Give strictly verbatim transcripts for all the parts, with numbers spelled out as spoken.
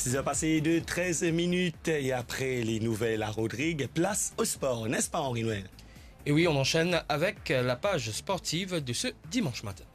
six heures passées de treize minutes et après les nouvelles à Rodrigue, place au sport, n'est-ce pas Henri Noël? Et oui, on enchaîne avec la page sportive de ce dimanche matin.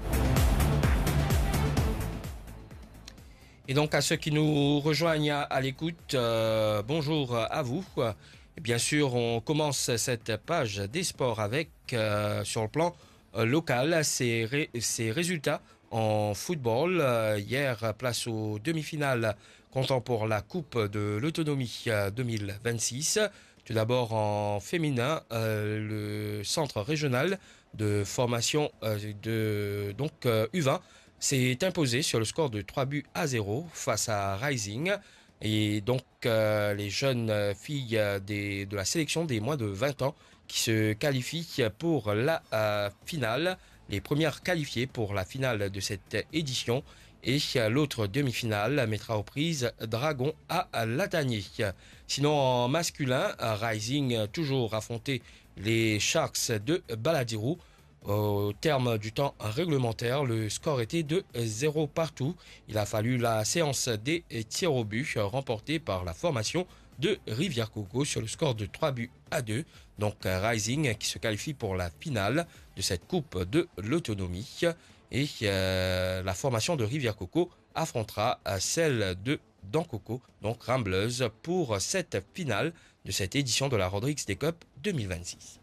Et donc à ceux qui nous rejoignent à l'écoute, euh, bonjour à vous. Et bien sûr, on commence cette page des sports avec, euh, sur le plan euh, local, ces, ré ces résultats en football. Euh, hier, place aux demi-finales comptant pour la Coupe de l'Autonomie euh, deux mille vingt-six. Tout d'abord en féminin, euh, le centre régional de formation euh, de donc euh, U vingt s'est imposé sur le score de trois buts à zéro face à Rising. Et donc euh, les jeunes filles des, de la sélection des moins de vingt ans qui se qualifient pour la euh, finale, les premières qualifiées pour la finale de cette édition. Et l'autre demi-finale mettra aux prises Dragon à Latanier. Sinon en masculin, Rising toujours affronté les Sharks de Baladirou. Au terme du temps réglementaire, le score était de zéro partout. Il a fallu la séance des tirs au but remportée par la formation de Rivière-Coco sur le score de trois buts à deux. Donc Rising qui se qualifie pour la finale de cette Coupe de l'Autonomie. Et euh, la formation de Rivière-Coco affrontera celle de Dancoco, donc Rambleuse, pour cette finale de cette édition de la Rodrigues Day Cup deux mille vingt-six.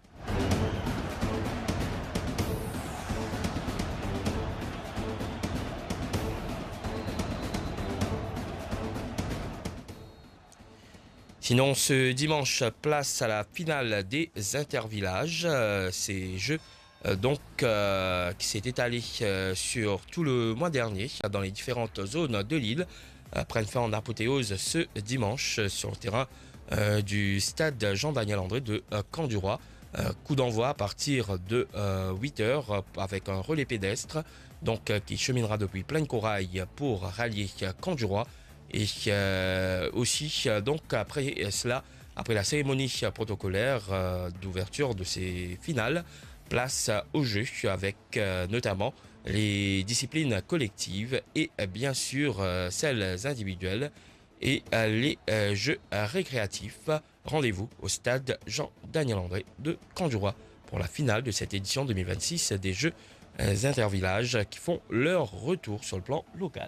Sinon, ce dimanche, place à la finale des intervillages. Euh, ces jeux euh, donc euh, qui s'est étalé euh, sur tout le mois dernier dans les différentes zones de l'île euh, prennent fin en apothéose ce dimanche sur le terrain euh, du stade Jean-Daniel André de euh, Camp-du-Roi. Euh, coup d'envoi à partir de euh, huit heures avec un relais pédestre donc euh, qui cheminera depuis Plaine Corail pour rallier Camp-du-Roi. Et euh, aussi, donc après cela, après la cérémonie protocolaire euh, d'ouverture de ces finales, place au jeu avec euh, notamment les disciplines collectives et euh, bien sûr euh, celles individuelles et euh, les euh, jeux récréatifs. Rendez-vous au stade Jean-Daniel André de Camp-du-Roi pour la finale de cette édition deux mille vingt-six des Jeux euh, intervillages qui font leur retour sur le plan local.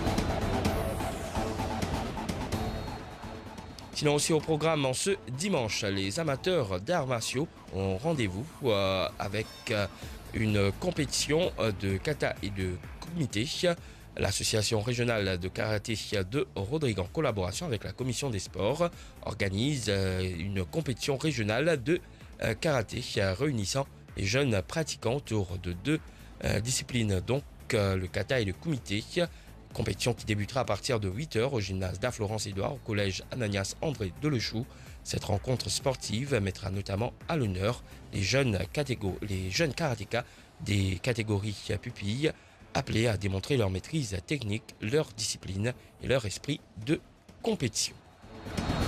Sinon aussi au programme en ce dimanche, les amateurs d'arts martiaux ont rendez-vous euh, avec euh, une compétition de kata et de kumite. L'association régionale de karaté de Rodrigue en collaboration avec la commission des sports organise euh, une compétition régionale de euh, karaté euh, réunissant les jeunes pratiquants autour de deux euh, disciplines, donc euh, le kata et le kumite. Compétition qui débutera à partir de huit heures au gymnase d'A Florence-Édouard au collège Ananias André de Lechou. Cette rencontre sportive mettra notamment à l'honneur les jeunes, les jeunes karatékas des catégories pupilles appelés à démontrer leur maîtrise technique, leur discipline et leur esprit de compétition.